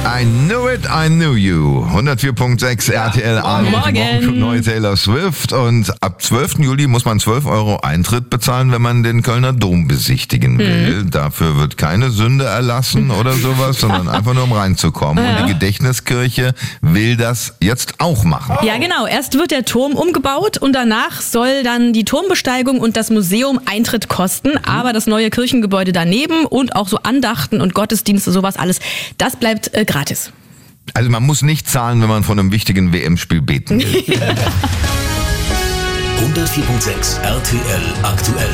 I knew it, I knew you. 104.6 RTL Abend. Morgen. Neue Taylor Swift. Und ab 12. Juli muss man 12 € Eintritt bezahlen, wenn man den Kölner Dom besichtigen will. Dafür wird keine Sünde erlassen oder sowas, sondern einfach nur um reinzukommen. Und die Gedächtniskirche will das jetzt auch machen. Ja, genau. Erst wird der Turm umgebaut und danach soll dann die Turmbesteigung und das Museum Eintritt kosten. Aber das neue Kirchengebäude daneben und auch so Andachten und Gottesdienste, sowas alles, das bleibt gratis. Also man muss nicht zahlen, wenn man von einem wichtigen WM-Spiel beten will. 104.6 RTL aktuell.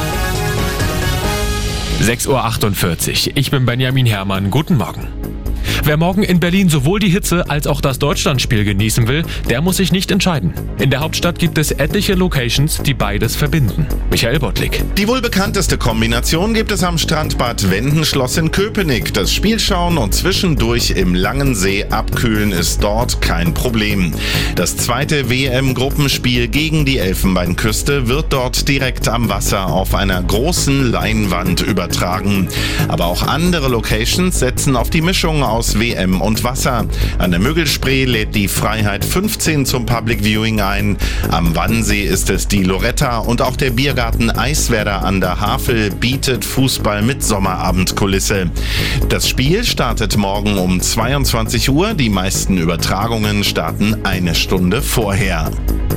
6.48 Uhr. Ich bin Benjamin Herrmann. Guten Morgen. Wer morgen in Berlin sowohl die Hitze als auch das Deutschlandspiel genießen will, der muss sich nicht entscheiden. In der Hauptstadt gibt es etliche Locations, die beides verbinden. Michael Bottlik. Die wohl bekannteste Kombination gibt es am Strandbad Wendenschloss in Köpenick. Das Spielschauen und zwischendurch im Langensee abkühlen ist dort kein Problem. Das zweite WM-Gruppenspiel gegen die Elfenbeinküste wird dort direkt am Wasser auf einer großen Leinwand übertragen. Aber auch andere Locations setzen auf die Mischung aus WM und Wasser. An der Müggelspree lädt die Freiheit 15 zum Public Viewing ein. Am Wannsee ist es die Loretta und auch der Biergarten Eiswerder an der Havel bietet Fußball mit Sommerabendkulisse. Das Spiel startet morgen um 22 Uhr. Die meisten Übertragungen starten eine Stunde vorher.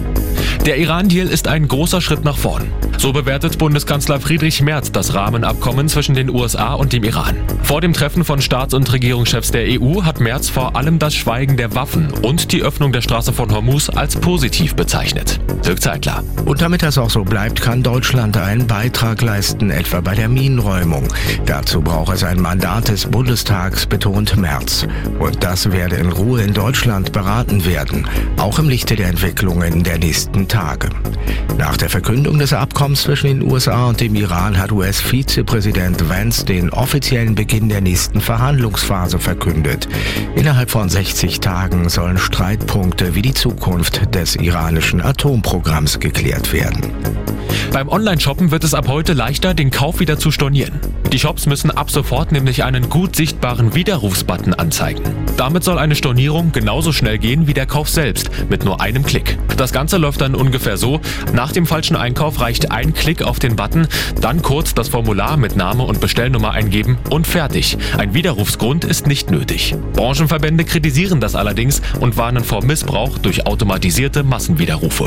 Der Iran-Deal ist ein großer Schritt nach vorn. So bewertet Bundeskanzler Friedrich Merz das Rahmenabkommen zwischen den USA und dem Iran. Vor dem Treffen von Staats- und Regierungschefs der EU hat Merz vor allem das Schweigen der Waffen und die Öffnung der Straße von Hormuz als positiv bezeichnet. Dirk Zeitler. Und damit das auch so bleibt, kann Deutschland einen Beitrag leisten, etwa bei der Minenräumung. Dazu braucht es ein Mandat des Bundestags, betont Merz. Und das werde in Ruhe in Deutschland beraten werden, auch im Lichte der Entwicklungen der nächsten Tage. Nach der Verkündung des Abkommens zwischen den USA und dem Iran hat US-Vizepräsident Vance den offiziellen Beginn der nächsten Verhandlungsphase verkündet. Innerhalb von 60 Tagen sollen Streitpunkte wie die Zukunft des iranischen Atomprogramms geklärt werden. Beim Online-Shoppen wird es ab heute leichter, den Kauf wieder zu stornieren. Die Shops müssen ab sofort nämlich einen gut sichtbaren Widerrufsbutton anzeigen. Damit soll eine Stornierung genauso schnell gehen wie der Kauf selbst, mit nur einem Klick. Das Ganze läuft dann ungefähr so: Nach dem falschen Einkauf reicht ein Klick auf den Button, dann kurz das Formular mit Name und Bestellnummer eingeben und fertig. Ein Widerrufsgrund ist nicht nötig. Branchenverbände kritisieren das allerdings und warnen vor Missbrauch durch automatisierte Massenwiderrufe.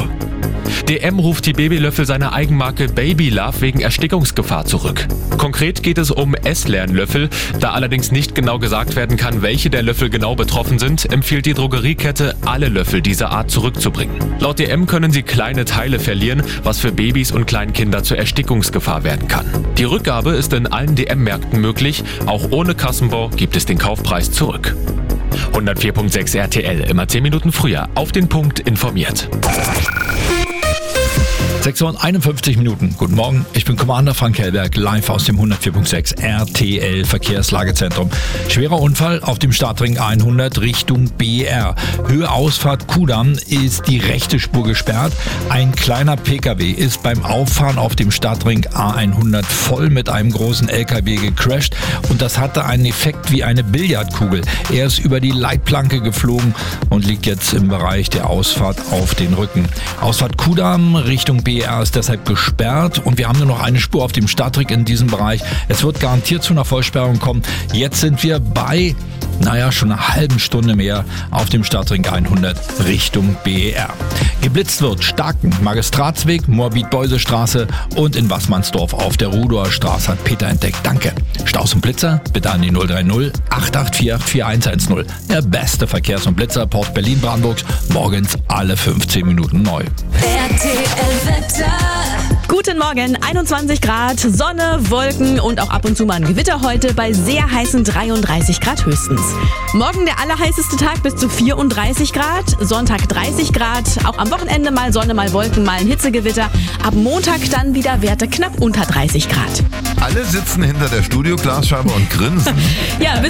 DM ruft die Babylöffel seiner Eigenmarke Baby Love wegen Erstickungsgefahr zurück. Konkret geht es um Esslernlöffel. Da allerdings nicht genau gesagt werden kann, welche der Löffel genau betroffen sind, empfiehlt die Drogeriekette, alle Löffel dieser Art zurückzubringen. Laut DM können sie kleine Teile verlieren, was für Babys und Kleinkinder zur Erstickungsgefahr werden kann. Die Rückgabe ist in allen DM-Märkten möglich. Auch ohne Kassenbon gibt es den Kaufpreis zurück. 104.6 RTL, immer 10 Minuten früher, auf den Punkt informiert. 6:51 Uhr. Guten Morgen, ich bin Commander Frank Hellberg, live aus dem 104.6 RTL Verkehrslagezentrum. Schwerer Unfall auf dem Stadtring 100 Richtung BR. Höhe Ausfahrt Kudamm ist die rechte Spur gesperrt. Ein kleiner PKW ist beim Auffahren auf dem Stadtring A100 voll mit einem großen LKW gecrasht und das hatte einen Effekt wie eine Billardkugel. Er ist über die Leitplanke geflogen und liegt jetzt im Bereich der Ausfahrt auf den Rücken. Ausfahrt Kudamm Richtung BR ist deshalb gesperrt und wir haben nur noch eine Spur auf dem Stadtring in diesem Bereich. Es wird garantiert zu einer Vollsperrung kommen. Jetzt sind wir bei, schon einer halben Stunde mehr auf dem Stadtring 100 Richtung BER. Geblitzt wird Starken, Magistratsweg, Moabit-Beuse-Straße und in Wassmannsdorf auf der Rudower Straße hat Peter entdeckt. Danke. Staus und Blitzer bitte an die 030 884 4110. Der beste Verkehrs- und Blitzerport Berlin-Brandenburgs. Morgens alle 15 Minuten neu. Guten Morgen, 21 Grad, Sonne, Wolken und auch ab und zu mal ein Gewitter heute bei sehr heißen 33 Grad höchstens. Morgen der allerheißeste Tag bis zu 34 Grad, Sonntag 30 Grad, auch am Wochenende mal Sonne, mal Wolken, mal ein Hitzegewitter. Ab Montag dann wieder Werte knapp unter 30 Grad. Alle sitzen hinter der Studioglasscheibe und grinsen. Ja,